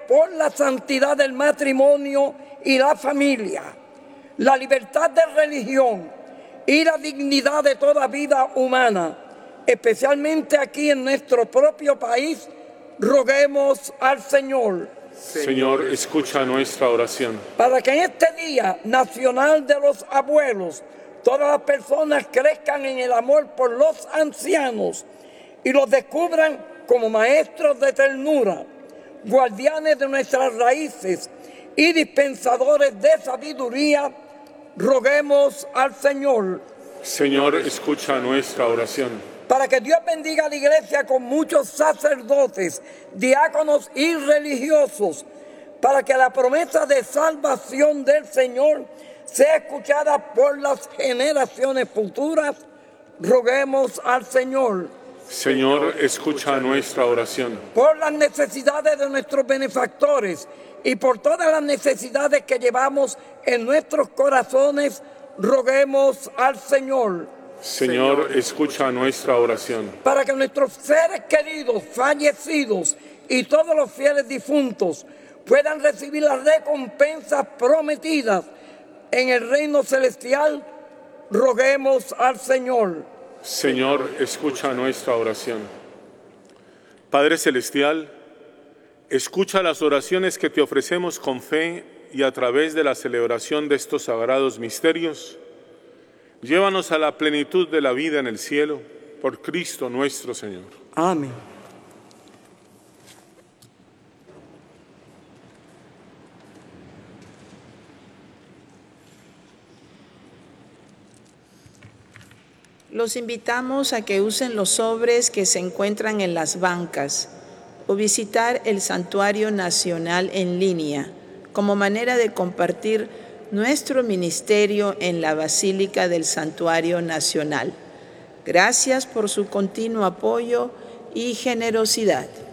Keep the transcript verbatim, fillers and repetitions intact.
por la santidad del matrimonio y la familia, la libertad de religión y la dignidad de toda vida humana, especialmente aquí en nuestro propio país, roguemos al Señor. Señor, escucha nuestra oración. Para que en este Día Nacional de los Abuelos, todas las personas crezcan en el amor por los ancianos y los descubran como maestros de ternura, guardianes de nuestras raíces y dispensadores de sabiduría, roguemos al Señor. Señor, escucha nuestra oración. Para que Dios bendiga a la Iglesia con muchos sacerdotes, diáconos y religiosos, para que la promesa de salvación del Señor sea escuchada por las generaciones futuras, roguemos al Señor. Señor, escucha nuestra oración. Por las necesidades de nuestros benefactores y por todas las necesidades que llevamos en nuestros corazones, roguemos al Señor. Señor, escucha nuestra oración. Para que nuestros seres queridos, fallecidos y todos los fieles difuntos puedan recibir las recompensas prometidas en el reino celestial, roguemos al Señor. Señor, escucha nuestra oración. Padre Celestial, escucha las oraciones que te ofrecemos con fe y a través de la celebración de estos sagrados misterios. Llévanos a la plenitud de la vida en el cielo, por Cristo nuestro Señor. Amén. Los invitamos a que usen los sobres que se encuentran en las bancas o visitar el Santuario Nacional en línea como manera de compartir nuestro ministerio en la Basílica del Santuario Nacional. Gracias por su continuo apoyo y generosidad.